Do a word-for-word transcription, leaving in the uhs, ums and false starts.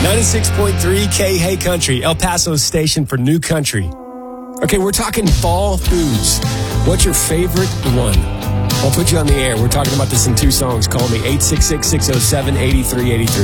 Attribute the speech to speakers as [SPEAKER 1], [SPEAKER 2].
[SPEAKER 1] ninety-six point three K Hey Country, El Paso's station for new country. Okay, we're talking fall foods. What's your favorite one? I'll put you on the air. We're talking about this in two songs. Call me eight six six, six oh seven, eight three eight three.